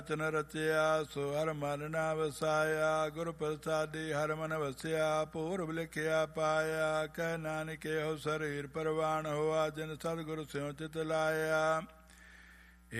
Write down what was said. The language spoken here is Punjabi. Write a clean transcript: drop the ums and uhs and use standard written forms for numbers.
ਚਨ ਰਚਿਆ ਸੋ ਹਰ ਮਨ ਨਾ ਵਸਾਇਆ। ਗੁਰ ਪ੍ਰਸਾਦੀ ਹਰ ਮਨ ਵਸਿਆ ਪੂਰਬ ਲਿਖਿਆ ਪਾਇਆ। ਕਹਿ ਨਾਨਕ ਇਹੋ ਸਰੀਰ ਪਰਵਾਨ ਹੋਆ ਜਿਨ ਸਤਿਗੁਰ ਸਿਉ ਚਿਤ ਲਾਇਆ।